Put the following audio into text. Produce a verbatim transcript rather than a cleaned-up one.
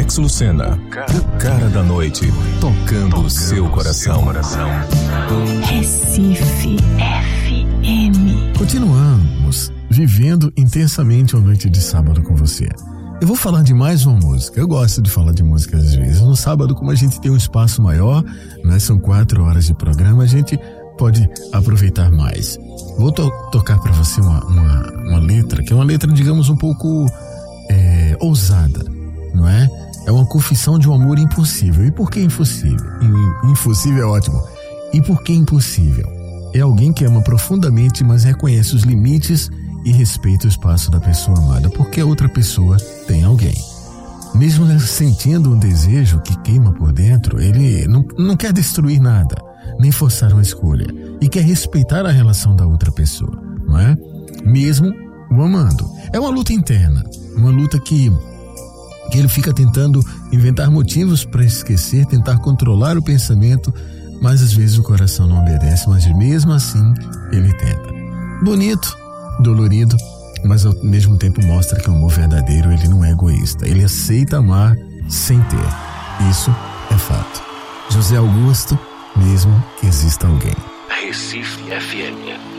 Alex Lucena, o cara da noite, tocando o seu coração. Recife F M. Continuamos vivendo intensamente uma noite de sábado com você. Eu vou falar de mais uma música. Eu gosto de falar de música às vezes. No sábado, como a gente tem um espaço maior, né, são quatro horas de programa, a gente pode aproveitar mais. Vou to- tocar para você uma, uma, uma letra, que é uma letra, digamos, um pouco é, ousada, não é? É uma confissão de um amor impossível. E por que impossível? Impossível é ótimo. E por que impossível? É alguém que ama profundamente, mas reconhece os limites e respeita o espaço da pessoa amada, porque a outra pessoa tem alguém. Mesmo sentindo um desejo que queima por dentro, ele não, não quer destruir nada, nem forçar uma escolha, e quer respeitar a relação da outra pessoa, não é? Mesmo o amando. É uma luta interna, uma luta que, que ele fica tentando inventar motivos para esquecer, tentar controlar o pensamento, mas às vezes o coração não obedece, mas mesmo assim ele tenta. Bonito, dolorido, mas ao mesmo tempo mostra que o amor verdadeiro, ele não é egoísta, ele aceita amar sem ter. Isso é fato. José Augusto, mesmo que exista alguém. Recife F M.